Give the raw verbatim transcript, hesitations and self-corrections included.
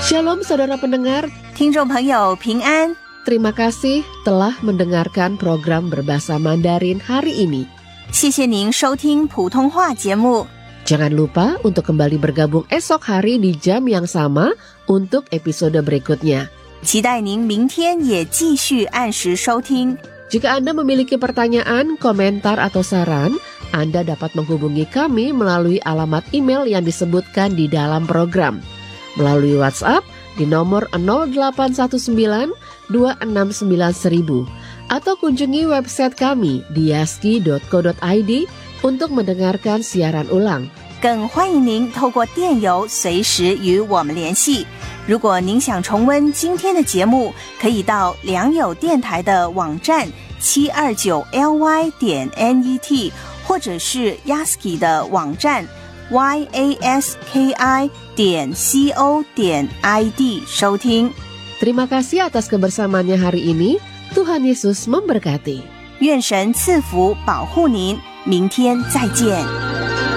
Shalom saudara pendengar, 听众朋友平安。 terima kasih telah mendengarkan program berbahasa Mandarin hari ini. 谢谢您收听普通话节目。 Jangan lupa untuk kembali bergabung esok hari di jam yang sama untuk episode berikutnya. 期待您明天也继续按时收听。 Jika Anda memiliki pertanyaan, komentar, atau saran, Anda dapat menghubungi kami melalui alamat email yang disebutkan di dalam program. Melalui WhatsApp di nomor nol delapan satu sembilan dua enam sembilan seribu atau kunjungi website kami di yaski dot co dot i d untuk mendengarkan siaran ulang. 更欢迎您透过电邮随时与我们联系。如果您想重温今天的节目，可以到良友电台的网站 七二九 l y 点 n e t 或者是 Yaski 的网站 y a s k i 点 c o 点 i d 收听。 Terima kasih atas kebersamaannya hari ini. Tuhan Yesus memberkati. 愿神赐福保护您，明天再见。